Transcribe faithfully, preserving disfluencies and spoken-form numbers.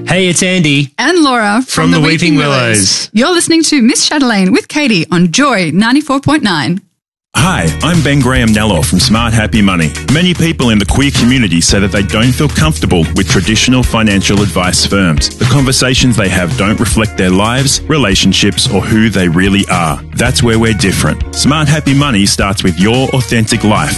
Hey, it's Andy. And Laura from, From the Weeping Willows. You're listening to Miss Chatelaine with Katie on Joy ninety-four point nine. Hi, I'm Ben Graham Nello from Smart Happy Money. Many people in the queer community say that they don't feel comfortable with traditional financial advice firms. The conversations they have don't reflect their lives, relationships, or who they really are. That's where we're different. Smart Happy Money starts with your authentic life.